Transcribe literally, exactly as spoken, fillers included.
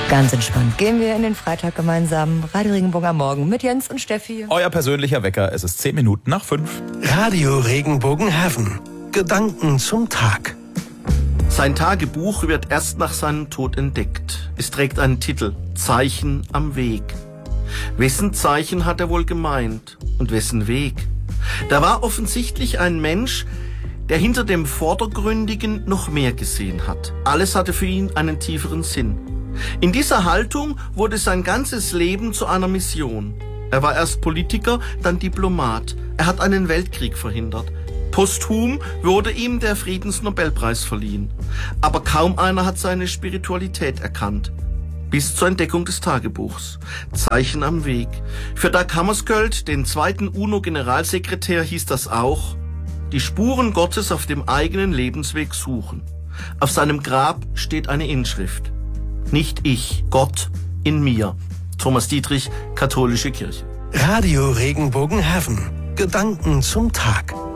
Ganz entspannt gehen wir in den Freitag gemeinsam. Radio Regenbogen am Morgen mit Jens und Steffi. Euer persönlicher Wecker, es ist zehn Minuten nach fünf. Radio Regenbogen Heaven. Gedanken zum Tag. Sein Tagebuch wird erst nach seinem Tod entdeckt. Es trägt einen Titel, Zeichen am Weg. Wessen Zeichen hat er wohl gemeint und wessen Weg? Da war offensichtlich ein Mensch, der hinter dem Vordergründigen noch mehr gesehen hat. Alles hatte für ihn einen tieferen Sinn. In dieser Haltung wurde sein ganzes Leben zu einer Mission. Er war erst Politiker, dann Diplomat. Er hat einen Weltkrieg verhindert. Posthum wurde ihm der Friedensnobelpreis verliehen. Aber kaum einer hat seine Spiritualität erkannt. Bis zur Entdeckung des Tagebuchs. Zeichen am Weg. Für Dag Hammarskjöld, den zweiten UNO-Generalsekretär, hieß das auch: die Spuren Gottes auf dem eigenen Lebensweg suchen. Auf seinem Grab steht eine Inschrift: Nicht ich, Gott in mir. Thomas Dietrich, Katholische Kirche. Radio Regenbogen Heaven. Gedanken zum Tag.